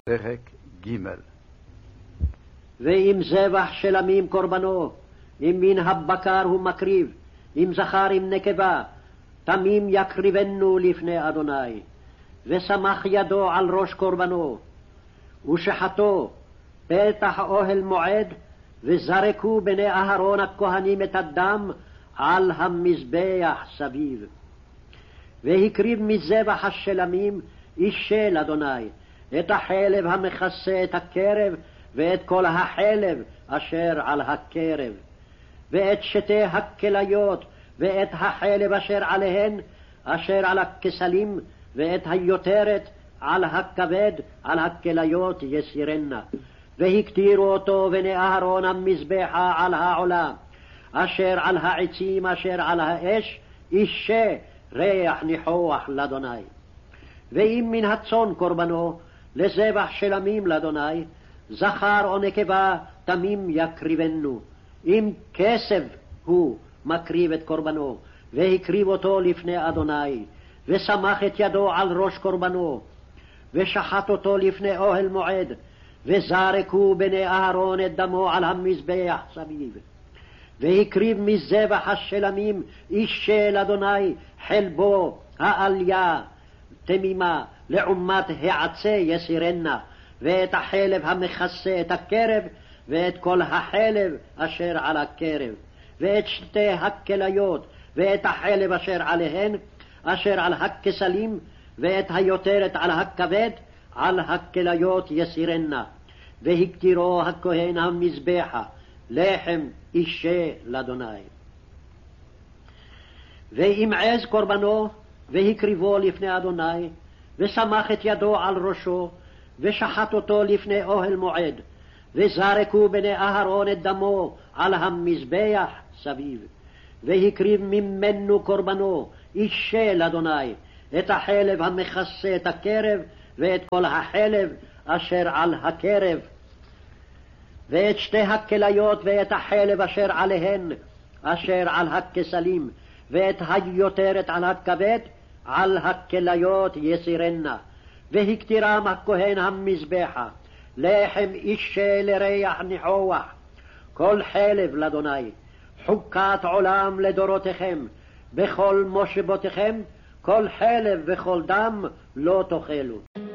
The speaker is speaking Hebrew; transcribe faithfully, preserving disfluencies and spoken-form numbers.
פרק ג'. ואם זבח של עמים קורבנו, אם מן הבקר הוא מקריב, אם זכר עם נקבה, תמים יקריבנו לפני אדוני. ושמח ידו על ראש קורבנו, ושחטו פתח אוהל מועד, וזרקו בני אהרון הכהנים את הדם על המזבח סביב. והקריב מזבח השלמים איש של אדוני, את החלב המכסה את הקרב, ואת כל החלב אשר על הקרב, ואת שתי הכליות, ואת החלב אשר עליהן, אשר על הכסלים, ואת היותרת על הכבד, על הכליות יסירנה. והקטירו אותו בני אהרון המזבחה על העולה, אשר על העצים, אשר על האש, אישה ריח ניחוח לאדוני. ואם מן הצאן קורבנו, לזבח שלמים לאדוני, זכר או נקבה תמים יקריבנו. אם כסף הוא מקריב את קורבנו, והקריב אותו לפני אדוני, ושמח את ידו על ראש קורבנו, ושחט אותו לפני אוהל מועד, וזרקו בני אהרון את דמו על המזבח סביב. והקריב מזבח השלמים איש של אדוני חלבו העליה תמימה לעומת העצה יסירנה, ואת החלב המכסה את הקרב, ואת כל החלב אשר על הקרב, ואת שתי הכליות, ואת החלב אשר עליהן, אשר על הכסלים, ואת היותרת על הכבד, על הכליות יסירנה. והקטירו הכהן המזבחה לחם אישה לאדוני. וימעז קורבנו, והקריבו לפני אדוני, ושמח את ידו על ראשו, ושחט אותו לפני אוהל מועד, וזרקו בני אהרון את דמו על המזבח סביב. והקריב ממנו קורבנו איש של אדוני, את החלב המכסה את הקרב, ואת כל החלב אשר על הקרב, ואת שתי הכליות, ואת החלב אשר עליהן, אשר על הכסלים, ואת היותרת על הכבד, על הכליות יסירנה. והקטירם הכהן המזבחה לחם אישה לריח ניחוח, כל חלב לאדוני, חוקת עולם לדורותיכם, בכל מושבותיכם, כל חלב וכל דם לא תאכלו.